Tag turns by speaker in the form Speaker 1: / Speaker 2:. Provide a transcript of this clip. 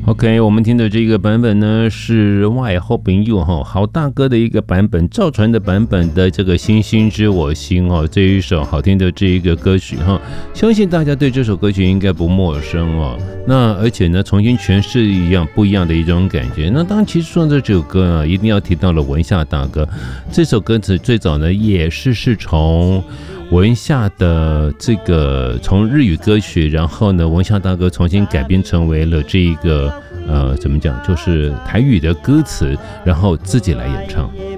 Speaker 1: OK， 我们听的这个版本呢是外好朋友好大哥的一个版本，赵传的版本的这个星星知我心这一首好听的这一个歌曲相信大家对这首歌曲应该不陌生那而且呢重新诠释不一样的一种感觉。那当然其实说到这首歌呢，一定要提到了文夏大哥。这首歌词最早呢也是从文夏的这个从日语歌曲，然后呢文夏大哥重新改编成为了这一个怎么讲，就是台语的歌词，然后自己来演唱。